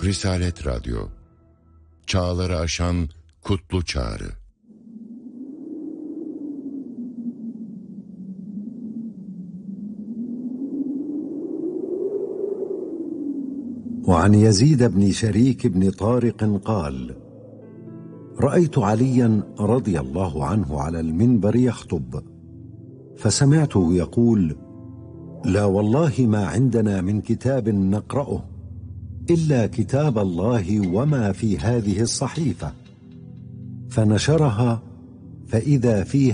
Risalet Radyo, çağları aşan kutlu çağrı. وعن يزيد بن شريك بن طارق قال: رأيت عليا رضي الله عنه على المنبر يخطب، فسمعته يقول: لا والله ما عندنا من كتاب نقرأه إلا كتاب الله وما في هذه الصحيفة. فنشرها فإذا فيها